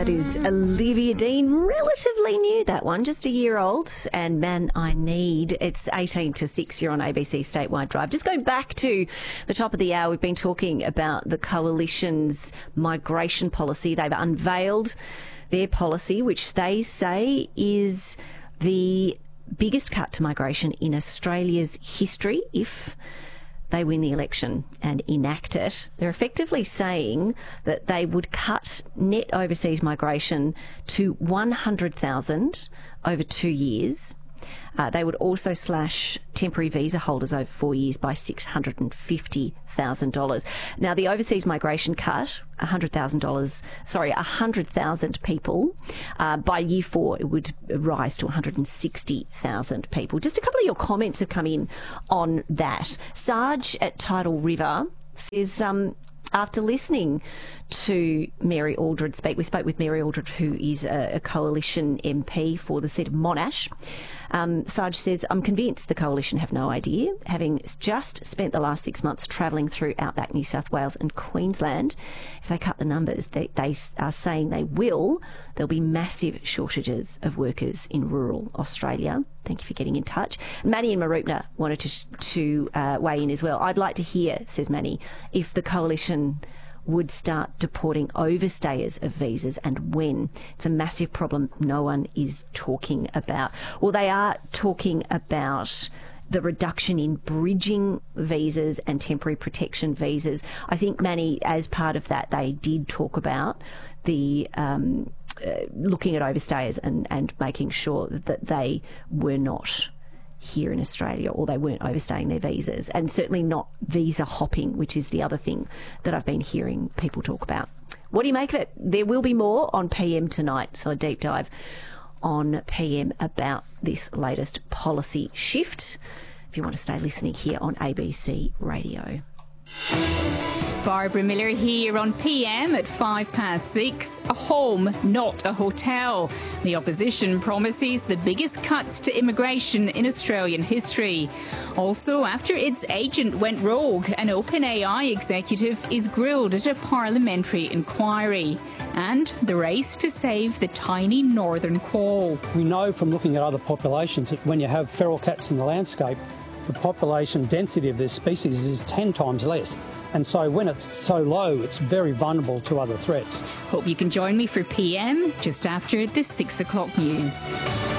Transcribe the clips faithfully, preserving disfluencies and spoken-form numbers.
is Olivia Dean. Relatively new, that one, just a year old. And Man I Need. It's eighteen to six. You're on A B C Statewide Drive. Just going back to the top of the hour, we've been talking about the Coalition's migration policy. They've unveiled their policy, which they say is the biggest cut to migration in Australia's history if they win the election and enact it. They're effectively saying that they would cut net overseas migration to one hundred thousand over two years. Uh, they would also slash temporary visa holders over four years by six hundred fifty thousand dollars. Now, the overseas migration cut, one hundred thousand dollars, sorry, one hundred thousand people. Uh, by year four, it would rise to one hundred sixty thousand people. Just a couple of your comments have come in on that. Sarge at Tidal River says, um, after listening to Mary Aldred speak, we spoke with Mary Aldred, who is a, a Coalition M P for the seat of Monash. Um, Sarge says, I'm convinced the Coalition have no idea, having just spent the last six months travelling through outback New South Wales and Queensland. If they cut the numbers, they, they are saying they will, there'll be massive shortages of workers in rural Australia. Thank you for getting in touch. Manny in Mooroopna wanted to, to uh, weigh in as well. I'd like to hear, says Manny, if the Coalition would start deporting overstayers of visas and when. It's a massive problem no one is talking about. Well, they are talking about the reduction in bridging visas and temporary protection visas. I think, Manny, as part of that, they did talk about the um, uh, looking at overstayers and, and making sure that they were not here in Australia, or they weren't overstaying their visas, and certainly not visa hopping, which is the other thing that I've been hearing people talk about. What do you make of it? There will be more on P M tonight, so a deep dive on P M about this latest policy shift, if you want to stay listening here on A B C Radio. Barbara Miller here on P M at five past six. A home, not a hotel. The opposition promises the biggest cuts to immigration in Australian history. Also, after its agent went rogue, an OpenAI executive is grilled at a parliamentary inquiry. And the race to save the tiny northern quoll. We know from looking at other populations that when you have feral cats in the landscape, the population density of this species is ten times less. And so when it's so low, it's very vulnerable to other threats. Hope you can join me for P M just after the six o'clock news.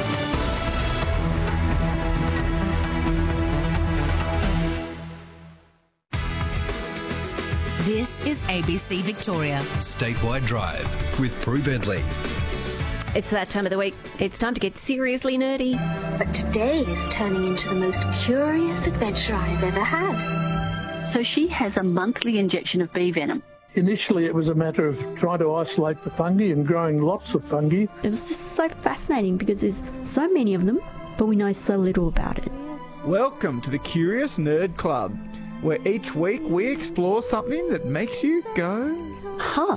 This is A B C Victoria. Statewide Drive with Prue Bentley. It's that time of the week. It's time to get seriously nerdy. But today is turning into the most curious adventure I've ever had. So she has a monthly injection of bee venom. Initially, it was a matter of trying to isolate the fungi and growing lots of fungi. It was just so fascinating because there's so many of them, but we know so little about it. Welcome to the Curious Nerd Club, where each week we explore something that makes you go, huh?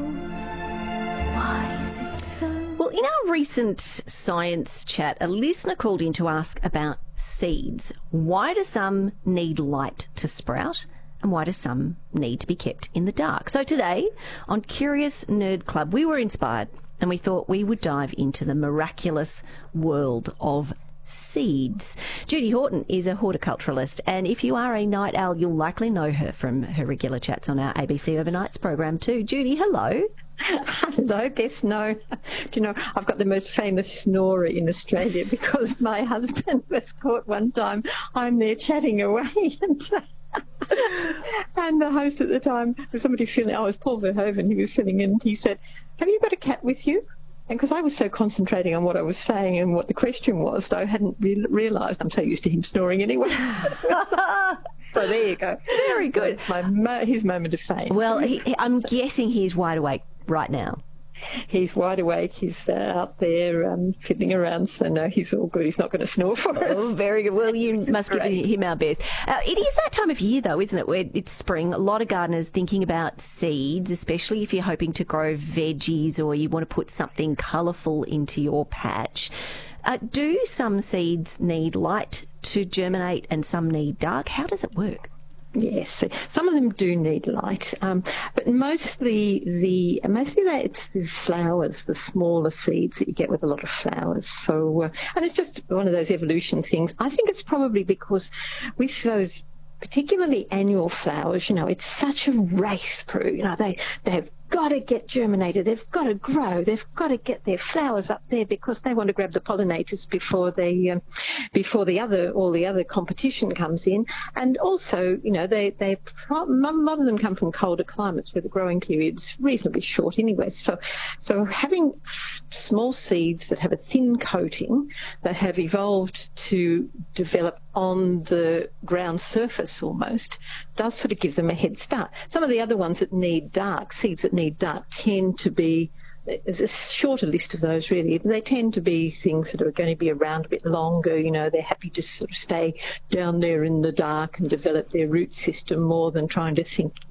Why is it so? Well, in our recent science chat, a listener called in to ask about seeds. Why do some need light to sprout, and why do some need to be kept in the dark? So today, on Curious Nerd Club, we were inspired and we thought we would dive into the miraculous world of seeds. Judy Horton is a horticulturalist, and if you are a night owl, you'll likely know her from her regular chats on our A B C Overnights program too. Judy, hello. Hello, guess no. Do you know, I've got the most famous snorer in Australia because my husband was caught one time. I'm there chatting away and, and the host at the time was somebody filling, I was Paul Verhoeven, he was filling in, he said, have you got a cat with you? And because I was so concentrating on what I was saying and what the question was, so I hadn't re- realised. I'm so used to him snoring anyway. So there you go. Very good. So it's my mo- his moment of fame. Well, he, I'm guessing he's wide awake right now. He's wide awake. He's uh, out there um, fiddling around, so no, he's all good. He's not going to snore for us. Oh, very good. Well, you must give him our best. Uh, it is that time of year, though, isn't it, where it's spring. A lot of gardeners thinking about seeds, especially if you're hoping to grow veggies or you want to put something colourful into your patch. Uh, do some seeds need light to germinate and some need dark? How does it work? Yes, some of them do need light, um, but mostly the mostly that it's the flowers, the smaller seeds that you get with a lot of flowers. So, uh, and it's just one of those evolution things. I think it's probably because with those, particularly annual flowers, you know, it's such a race, Prue. You know, they they've got to get germinated, they've got to grow, they've got to get their flowers up there because they want to grab the pollinators before they um, before the other all the other competition comes in. And also, you know, they they a lot of them come from colder climates where the growing period's reasonably short anyway. So so having small seeds that have a thin coating that have evolved to develop on the ground surface almost does sort of give them a head start. Some of the other ones that need dark, seeds that need dark, tend to be, there's a shorter list of those really, but they tend to be things that are going to be around a bit longer. You know, they're happy to sort of stay down there in the dark and develop their root system more than trying to think